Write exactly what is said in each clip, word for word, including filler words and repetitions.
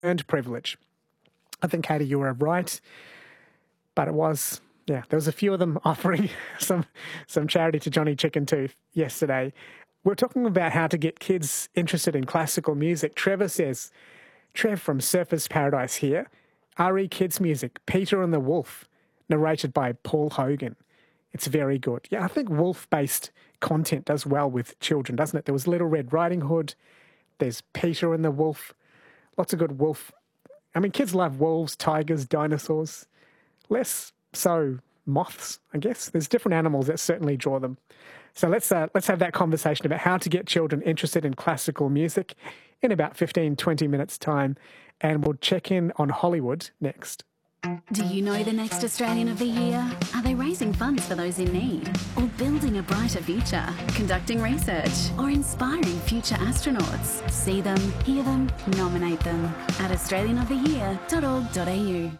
earned privilege. I think, Katie, you were right, but it was, yeah, there was a few of them offering some some charity to Johnny Chicken Tooth yesterday. We're talking about how to get kids interested in classical music. Trevor says, Trev from Surfers Paradise here, R E Kids Music, Peter and the Wolf, narrated by Paul Hogan. It's very good. Yeah, I think wolf-based content does well with children, doesn't it? There was Little Red Riding Hood, there's Peter and the Wolf, lots of good wolf. I mean, kids love wolves, tigers, dinosaurs. Less so moths, I guess. There's different animals that certainly draw them. So let's uh, let's have that conversation about how to get children interested in classical music in about fifteen, twenty minutes' time. And we'll check in on Hollywood next. Do you know the next Australian of the Year? Are they raising funds for those in need? Or building a brighter future? Conducting research? Or inspiring future astronauts? See them, hear them, nominate them at australian of the year dot org dot a u.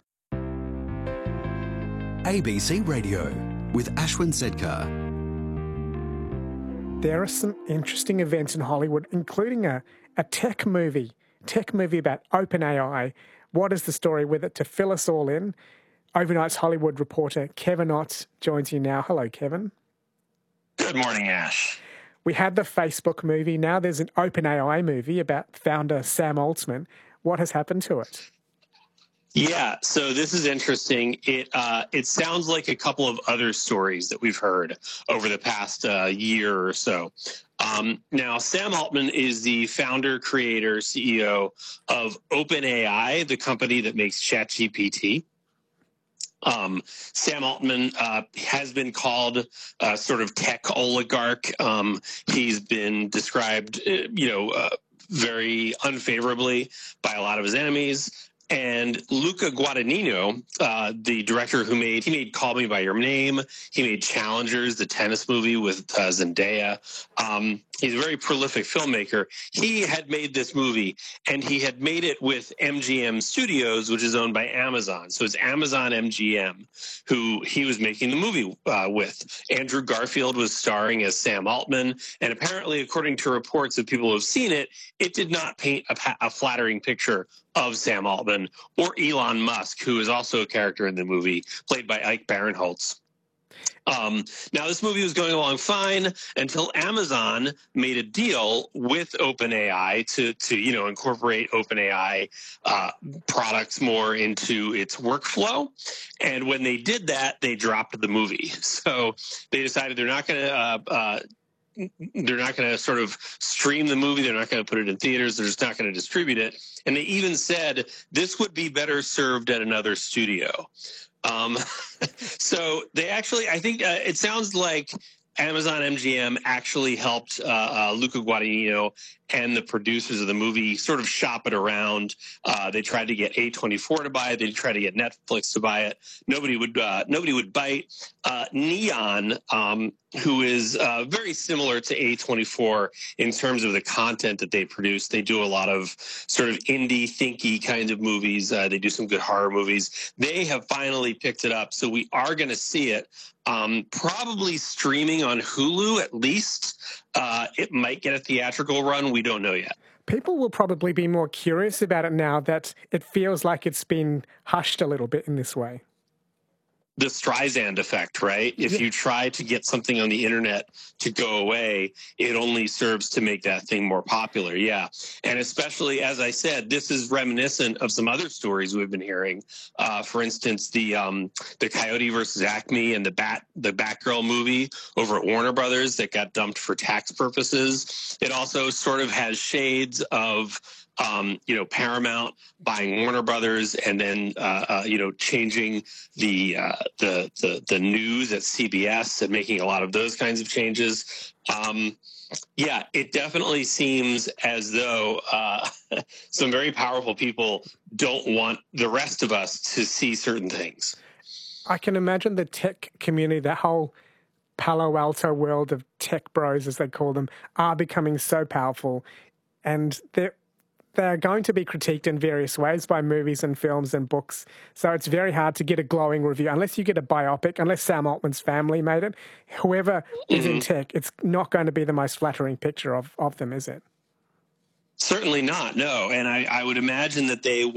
A B C Radio with Ashwin Sedkar. There are some interesting events in Hollywood, including a, a tech movie, tech movie about OpenAI. What is the story with it? To fill us all in, Overnight's Hollywood reporter Kevin Ott joins you now. Hello, Kevin. Good morning, Ash. We had the Facebook movie. Now there's an OpenAI movie about founder Sam Altman. What has happened to it? Yeah, so this is interesting. It uh, it sounds like a couple of other stories that we've heard over the past uh, year or so. Um, now, Sam Altman is the founder, creator, C E O of OpenAI, the company that makes ChatGPT. Um, Sam Altman uh, has been called uh, sort of tech oligarch. Um, he's been described, uh, you know, uh, very unfavorably by a lot of his enemies. And Luca Guadagnino, uh, the director who made, he made Call Me By Your Name. He made Challengers, the tennis movie with uh, Zendaya. Um, he's a very prolific filmmaker. He had made this movie, and he had made it with M G M Studios, which is owned by Amazon. So it's Amazon M G M who he was making the movie uh, with. Andrew Garfield was starring as Sam Altman. And apparently, according to reports of people who have seen it, it did not paint a, a flattering picture of Sam Altman or Elon Musk, who is also a character in the movie, played by Ike Barinholtz. Um, now, this movie was going along fine until Amazon made a deal with OpenAI to, to you know, incorporate OpenAI uh, products more into its workflow. And when they did that, they dropped the movie. So they decided they're not going to uh, uh, they're not going to sort of stream the movie. They're not going to put it in theaters. They're just not going to distribute it. And they even said this would be better served at another studio. Um, so they actually, I think uh, it sounds like Amazon M G M actually helped uh, uh, Luca Guadagnino and the producers of the movie sort of shop it around. Uh, they tried to get A twenty-four to buy it. They tried to get Netflix to buy it. Nobody would. Uh, nobody would bite. Uh, Neon, um, who is uh, very similar to A twenty-four in terms of the content that they produce. They do a lot of sort of indie, thinky kind of movies. Uh, they do some good horror movies. They have finally picked it up, so we are going to see it. Um, probably streaming on Hulu at least. Uh, it might get a theatrical run. We don't know yet. People will probably be more curious about it now that it feels like it's been hushed a little bit in this way. The Streisand effect, right? If yeah. you try to get something on the internet to go away, it only serves to make that thing more popular. Yeah. And especially, as I said, this is reminiscent of some other stories we've been hearing. Uh, for instance, the um, the Coyote versus Acme and the Bat the Batgirl movie over at Warner Brothers that got dumped for tax purposes. It also sort of has shades of Um, you know, Paramount buying Warner Brothers and then, uh, uh, you know, changing the, uh, the the the news at C B S and making a lot of those kinds of changes. Um, yeah, it definitely seems as though uh, some very powerful people don't want the rest of us to see certain things. I can imagine the tech community, that whole Palo Alto world of tech bros, as they call them, are becoming so powerful, and they're They're going to be critiqued in various ways by movies and films and books. So it's very hard to get a glowing review unless you get a biopic, unless Sam Altman's family made it. Whoever mm-hmm. is in tech, it's not going to be the most flattering picture of, of them, is it? Certainly not, no. And I, I would imagine that they